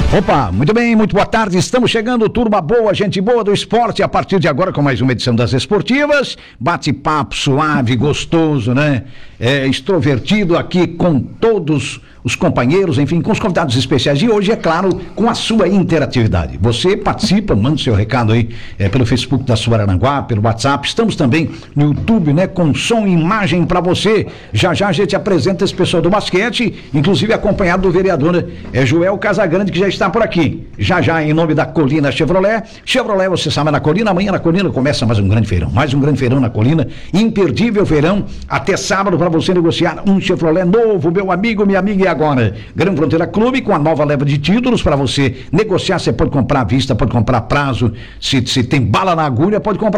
Opa, muito bem, muito boa tarde, estamos chegando, turma boa, gente boa do esporte, a partir de agora com mais uma edição das Esportivas, bate-papo suave, gostoso, né? Extrovertido aqui com todos os companheiros, enfim, com os convidados especiais, e hoje, é claro, com a sua interatividade. Você participa, manda seu recado aí pelo Facebook da Suaranguá, pelo WhatsApp, estamos também no YouTube, né, com som e imagem para você. Já já a gente apresenta esse pessoal do basquete, inclusive acompanhado do vereador Joel Casagrande, que já está por aqui. Já já em nome da Colina Chevrolet, você sabe, na Colina, amanhã na Colina começa mais um grande feirão na Colina, imperdível feirão, até sábado para você negociar um Chevrolet novo, meu amigo, minha amiga. Agora, Gran Fronteira Clube com a nova leva de títulos para você negociar, você pode comprar à vista, pode comprar a prazo, se tem bala na agulha, pode comprar